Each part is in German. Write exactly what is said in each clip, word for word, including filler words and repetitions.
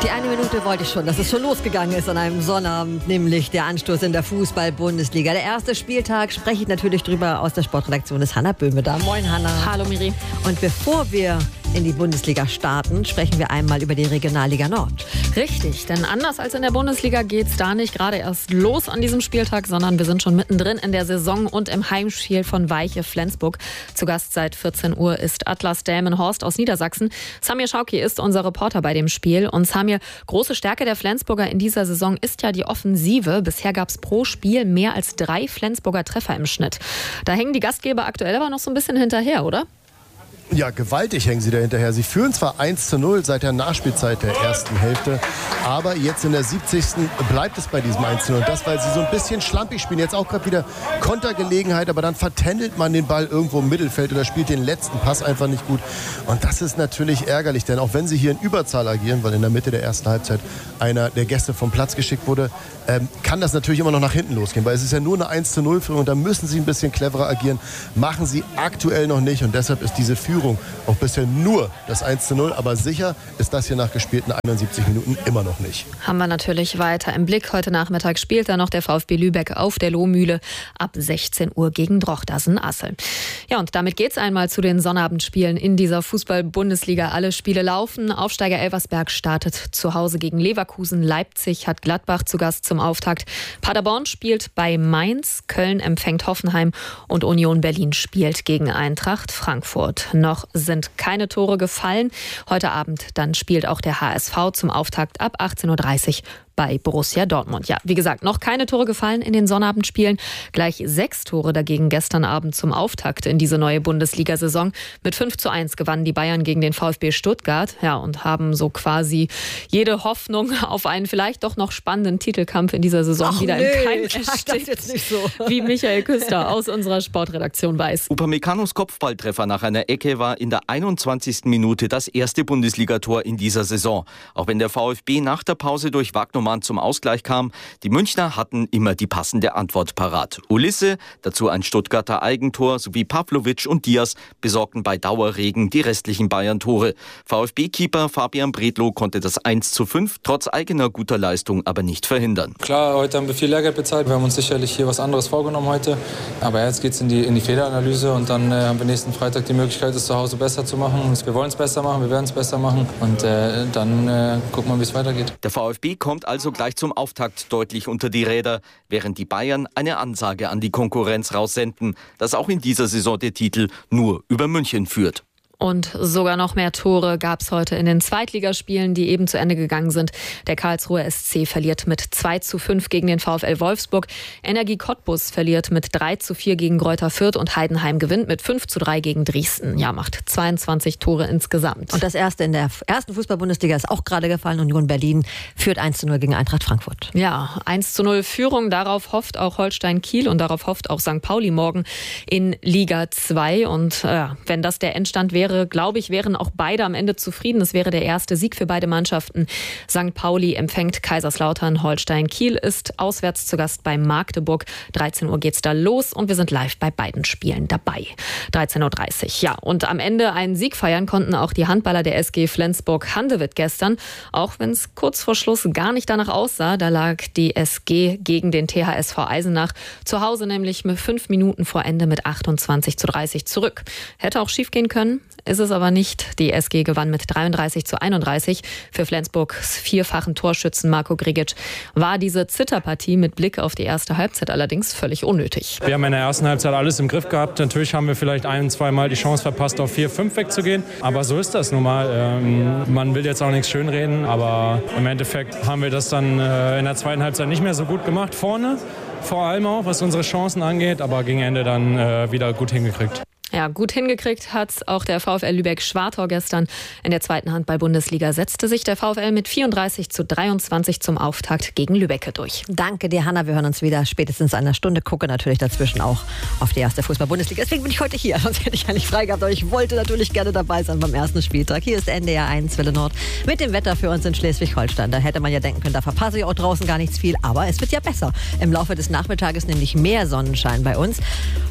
Die eine Minute wollte ich schon, dass es schon losgegangen ist an einem Sonnabend, nämlich der Anstoß in der Fußball-Bundesliga. Der erste Spieltag, spreche ich natürlich drüber aus der Sportredaktion, ist Hanna Böhme da. Moin Hanna. Hallo Miri. Und bevor wir in die Bundesliga starten, sprechen wir einmal über die Regionalliga Nord. Richtig, denn anders als in der Bundesliga geht es da nicht gerade erst los an diesem Spieltag, sondern wir sind schon mittendrin in der Saison und im Heimspiel von Weiche Flensburg. Zu Gast seit vierzehn Uhr ist Atlas Delmenhorst aus Niedersachsen. Samir Schauki ist unser Reporter bei dem Spiel. Und Samir, große Stärke der Flensburger in dieser Saison ist ja die Offensive. Bisher gab es pro Spiel mehr als drei Flensburger Treffer im Schnitt. Da hängen die Gastgeber aktuell aber noch so ein bisschen hinterher, oder? Ja, gewaltig hängen sie da hinterher. Sie führen zwar eins zu null seit der Nachspielzeit der ersten Hälfte, aber jetzt in der siebzigsten bleibt es bei diesem eins zu null. Und das, weil sie so ein bisschen schlampig spielen. Jetzt auch gerade wieder Kontergelegenheit, aber dann vertändelt man den Ball irgendwo im Mittelfeld oder spielt den letzten Pass einfach nicht gut. Und das ist natürlich ärgerlich, denn auch wenn sie hier in Überzahl agieren, weil in der Mitte der ersten Halbzeit einer der Gäste vom Platz geschickt wurde, ähm, kann das natürlich immer noch nach hinten losgehen, weil es ist ja nur eine eins zu null Führung und da müssen sie ein bisschen cleverer agieren. Machen sie aktuell noch nicht und deshalb ist diese Führung auch bisher nur das eins zu null, aber sicher ist das hier nach gespielten einundsiebzig Minuten immer noch nicht. Haben wir natürlich weiter im Blick. Heute Nachmittag spielt dann noch der VfB Lübeck auf der Lohmühle ab sechzehn Uhr gegen Drochtersen-Assel. Ja, und damit geht's einmal zu den Sonnabendspielen in dieser Fußball-Bundesliga. Alle Spiele laufen. Aufsteiger Elversberg startet zu Hause gegen Leverkusen. Leipzig hat Gladbach zu Gast zum Auftakt. Paderborn spielt bei Mainz. Köln empfängt Hoffenheim und Union Berlin spielt gegen Eintracht Frankfurt. Noch sind keine Tore gefallen. Heute Abend dann spielt auch der H S V zum Auftakt ab achtzehn Uhr dreißig bei Borussia Dortmund. Ja, wie gesagt, noch keine Tore gefallen in den Sonnabendspielen. Gleich sechs Tore dagegen gestern Abend zum Auftakt in diese neue Bundesliga-Saison. Mit fünf zu eins gewannen die Bayern gegen den VfB Stuttgart. Ja, und haben so quasi jede Hoffnung auf einen vielleicht doch noch spannenden Titelkampf in dieser Saison Ach wieder nee, im Keim erstickt. Jetzt nicht so. Wie Michael Küster aus unserer Sportredaktion weiß. Upamecano's Kopfballtreffer nach einer Ecke war in der einundzwanzigsten Minute das erste Bundesligator in dieser Saison. Auch wenn der VfB nach der Pause durch Wagnermann zum Ausgleich kam, die Münchner hatten immer die passende Antwort parat. Ulisse, dazu ein Stuttgarter Eigentor, sowie Pavlovic und Diaz besorgten bei Dauerregen die restlichen Bayern-Tore. VfB-Keeper Fabian Bredlow konnte das eins zu fünf trotz eigener guter Leistung aber nicht verhindern. Klar, heute haben wir viel Lehrgeld bezahlt. Wir haben uns sicherlich hier was anderes vorgenommen heute. Aber jetzt geht es in die, in die Fehleranalyse und dann äh, haben wir nächsten Freitag die Möglichkeit, es zu Hause besser zu machen. Wir wollen es besser machen, wir werden es besser machen und äh, dann äh, gucken wir, wie es weitergeht. Der VfB kommt also gleich zum Auftakt deutlich unter die Räder, während die Bayern eine Ansage an die Konkurrenz raussenden, dass auch in dieser Saison der Titel nur über München führt. Und sogar noch mehr Tore gab es heute in den Zweitligaspielen, die eben zu Ende gegangen sind. Der Karlsruher S C verliert mit zwei zu fünf gegen den VfL Wolfsburg. Energie Cottbus verliert mit drei zu vier gegen Greuther Fürth und Heidenheim gewinnt mit fünf zu drei gegen Dresden. Ja, macht zweiundzwanzig Tore insgesamt. Und das erste in der ersten Fußball-Bundesliga ist auch gerade gefallen. Union Berlin führt eins zu null gegen Eintracht Frankfurt. Ja, eins zu null Führung. Darauf hofft auch Holstein Kiel und darauf hofft auch Sankt Pauli morgen in Liga zwei. Und äh, wenn das der Endstand wäre, glaube ich, wären auch beide am Ende zufrieden. Es wäre der erste Sieg für beide Mannschaften. Sankt Pauli empfängt Kaiserslautern. Holstein Kiel ist auswärts zu Gast bei Magdeburg. dreizehn Uhr geht's da los und wir sind live bei beiden Spielen dabei. dreizehn Uhr dreißig. Ja, und am Ende einen Sieg feiern konnten auch die Handballer der S G Flensburg-Handewitt gestern. Auch wenn es kurz vor Schluss gar nicht danach aussah. Da lag die S G gegen den T H S V Eisenach zu Hause nämlich mit fünf Minuten vor Ende mit achtundzwanzig zu dreißig zurück. Hätte auch schief gehen können. Ist es aber nicht. Die S G gewann mit dreiunddreißig zu einunddreißig. Für Flensburgs vierfachen Torschützen Marco Grigic war diese Zitterpartie mit Blick auf die erste Halbzeit allerdings völlig unnötig. Wir haben in der ersten Halbzeit alles im Griff gehabt. Natürlich haben wir vielleicht ein-, zweimal die Chance verpasst, auf vier fünf wegzugehen. Aber so ist das nun mal. Ähm, man will jetzt auch nichts schönreden, aber im Endeffekt haben wir das dann äh, in der zweiten Halbzeit nicht mehr so gut gemacht. Vorne, vor allem auch, was unsere Chancen angeht, aber gegen Ende dann äh, wieder gut hingekriegt. Ja, gut hingekriegt hat auch der VfL Lübeck-Schwartau gestern. In der zweiten Handball-Bundesliga setzte sich der VfL mit vierunddreißig zu dreiundzwanzig zum Auftakt gegen Lübeck durch. Danke dir, Hanna. Wir hören uns wieder spätestens in einer Stunde. Gucke natürlich dazwischen auch auf die erste Fußball-Bundesliga. Deswegen bin ich heute hier. Sonst hätte ich ja nicht frei gehabt. Aber ich wollte natürlich gerne dabei sein beim ersten Spieltag. Hier ist N D R eins Welle Nord mit dem Wetter für uns in Schleswig-Holstein. Da hätte man ja denken können, da verpasse ich auch draußen gar nichts viel. Aber es wird ja besser. Im Laufe des Nachmittages nämlich mehr Sonnenschein bei uns.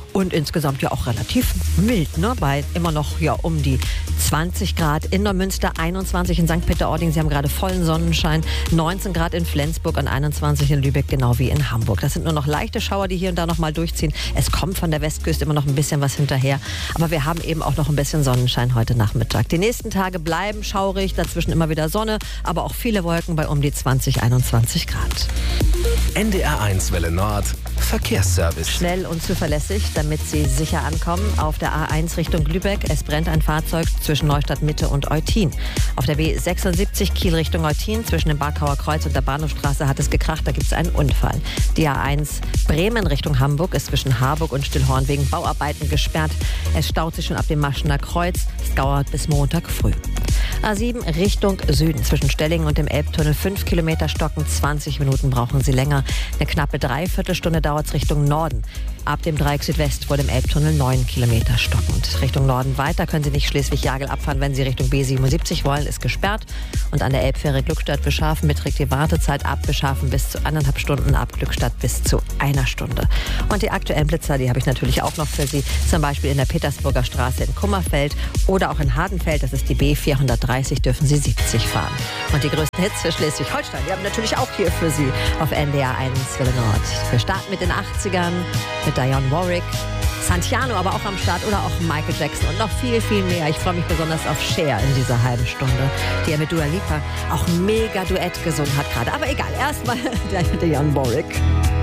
und insgesamt ja auch relativ mild, ne? Bei immer noch ja um die zwanzig Grad in Neumünster, einundzwanzig in Sankt Peter-Ording. Sie haben gerade vollen Sonnenschein, neunzehn Grad in Flensburg und einundzwanzig in Lübeck, genau wie in Hamburg. Das sind nur noch leichte Schauer, die hier und da noch mal durchziehen. Es kommt von der Westküste immer noch ein bisschen was hinterher, aber wir haben eben auch noch ein bisschen Sonnenschein heute Nachmittag. Die nächsten Tage bleiben schaurig, dazwischen immer wieder Sonne, aber auch viele Wolken bei um die zwanzig, einundzwanzig Grad. N D R eins Welle Nord, Verkehrsservice. Schnell und zuverlässig, damit Sie sicher ankommen. Auf der A eins Richtung Lübeck, es brennt ein Fahrzeug zwischen Neustadt Mitte und Eutin. Auf der B sechsundsiebzig Kiel Richtung Eutin, zwischen dem Barkauer Kreuz und der Bahnhofstraße hat es gekracht, da gibt es einen Unfall. Die A eins Bremen Richtung Hamburg ist zwischen Harburg und Stillhorn wegen Bauarbeiten gesperrt. Es staut sich schon ab dem Maschener Kreuz, es dauert bis Montag früh. A sieben Richtung Süden, zwischen Stellingen und dem Elbtunnel fünf Kilometer stocken, zwanzig Minuten brauchen Sie länger. Eine knappe Dreiviertelstunde dauert es Richtung Norden. Ab dem Dreieck Südwest vor dem Elbtunnel neun Kilometer stockend. Richtung Norden weiter können Sie nicht Schleswig-Jagel abfahren, wenn Sie Richtung B siebenundsiebzig wollen, ist gesperrt. Und an der Elbfähre Glückstadt-Beschafen beträgt die Wartezeit ab Beschafen bis zu anderthalb Stunden, ab Glückstadt bis zu einer Stunde. Und die aktuellen Blitzer, die habe ich natürlich auch noch für Sie, zum Beispiel in der Petersburger Straße in Kummerfeld oder auch in Hardenfeld, das ist die B vierhundertdreißig, dürfen Sie siebzig fahren. Und die größten Hits für Schleswig-Holstein, die haben wir natürlich auch hier für Sie auf N D R eins Welle Nord. Wir starten mit den achtzigern, mit Dionne Warwick, Santiano aber auch am Start oder auch Michael Jackson und noch viel, viel mehr. Ich freue mich besonders auf Cher in dieser halben Stunde, die er mit Dua Lipa auch mega Duett gesungen hat gerade. Aber egal, erstmal Dionne Warwick.